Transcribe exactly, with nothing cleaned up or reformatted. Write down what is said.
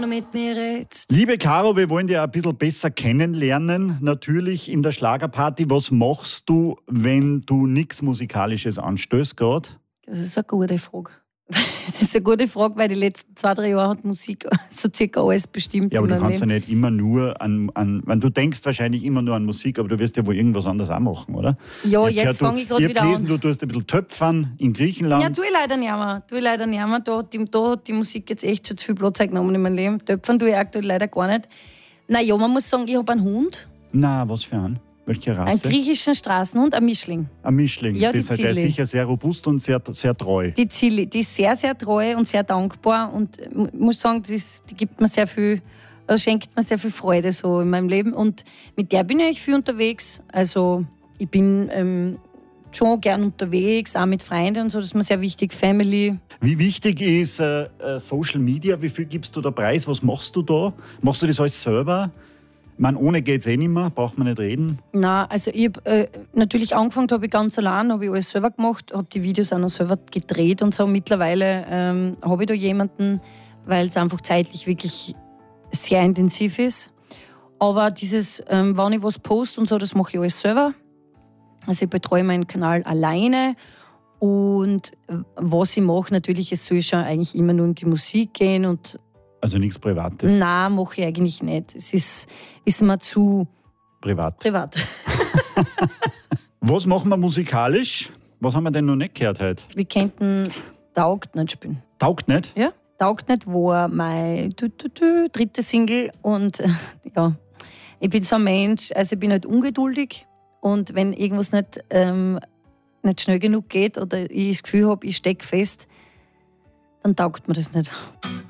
du mit mir redest. Liebe Caro, wir wollen dich ein bisschen besser kennenlernen. Natürlich in der Schlagerparty. Was machst du, wenn du nichts Musikalisches anstößt gerade? Das ist eine gute Frage. Das ist eine gute Frage, weil die letzten zwei, drei Jahre hat Musik so circa alles bestimmt. Ja, aber in du meinem kannst ja Leben. nicht immer nur an, an wenn du denkst wahrscheinlich immer nur an Musik, aber du wirst ja wohl irgendwas anderes auch machen, oder? Ja, Ich hab jetzt gehört, fange ich gerade du, wieder Ich habe gelesen, an. du tust ein bisschen Töpfern in Griechenland. Ja, tue ich leider nicht mehr. Tue ich leider nicht mehr. Da, hat die, da hat die Musik jetzt echt schon zu viel Platz eingenommen in meinem Leben. Töpfern tue ich aktuell leider gar nicht. Naja, man muss sagen, ich habe einen Hund. Na, was für ein? Welche Einen Rasse? griechischen Straßenhund, ein Mischling. Ein Mischling. Ja, die das heißt, der ist Zilli. sicher sehr robust und sehr, sehr treu. Die Zilli, die ist sehr, sehr treu und sehr dankbar. Und ich muss sagen, das ist, die gibt mir sehr viel, äh, schenkt mir sehr viel Freude so in meinem Leben. Und mit der bin ich eigentlich viel unterwegs. Also ich bin ähm, schon gern unterwegs, auch mit Freunden und so. Das ist mir sehr wichtig. Family. Wie wichtig ist äh, äh, Social Media? Wie viel gibst du da preis? Was machst du da? Machst du das alles selber? Ich meine, ohne geht's eh nicht mehr, braucht man nicht reden. Nein, also ich hab, äh, natürlich angefangen habe ich ganz allein, habe ich alles selber gemacht, habe die Videos auch noch selber gedreht und so. Mittlerweile ähm, habe ich da jemanden, weil es einfach zeitlich wirklich sehr intensiv ist. Aber dieses, ähm, wenn ich was poste und so, das mache ich alles selber. Also ich betreue meinen Kanal alleine. Und äh, was ich mache, natürlich, es soll schon eigentlich immer nur um die Musik gehen und Also nichts Privates. nein, mache ich eigentlich nicht. Es ist, ist mir zu Privat. privat. Was machen wir musikalisch? Was haben wir denn noch nicht gehört heute? Wir könnten Taugt nicht spielen. Taugt nicht? Ja? Taugt nicht war mein du, du, du, dritte Single. Und äh, ja, ich bin so ein Mensch, also ich bin halt ungeduldig. Und wenn irgendwas nicht, ähm, nicht schnell genug geht oder ich das Gefühl habe, ich stecke fest, dann taugt mir das nicht.